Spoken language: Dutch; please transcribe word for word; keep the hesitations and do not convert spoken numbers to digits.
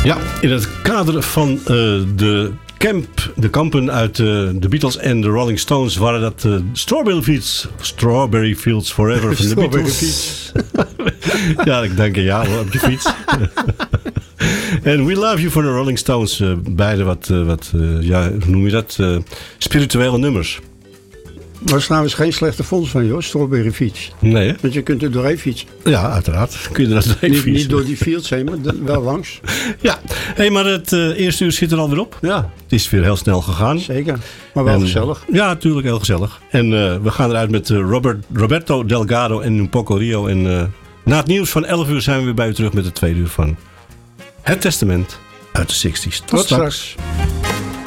Ja, in het kader van uh, de camp, de kampen uit uh, de Beatles en de Rolling Stones waren dat uh, Strawberry Fields, Strawberry Fields Forever van de Beatles. Ja, ik denk ja hoor, op je fiets. En We Love You van de Rolling Stones. Uh, beide wat, uh, wat uh, ja, hoe noem je dat? Uh, spirituele nummers. Dat is trouwens geen slechte fonds van joh, Strawberry Fiets. Nee hè? Want je kunt er doorheen fietsen. Ja, uiteraard. Kun je er doorheen niet, fietsen. Niet door die fields heen, maar de, wel langs. Ja, hey, maar het uh, eerste uur zit er alweer op. Ja. Het is weer heel snel gegaan. Zeker, maar wel en, gezellig. Ja, natuurlijk heel gezellig. En uh, we gaan eruit met uh, Robert, Roberto Delgado en Un Poco Rio. En uh, na het nieuws van elf uur zijn we weer bij u terug met het tweede uur van Het Testament uit de zestig's. Tot, Tot straks. straks.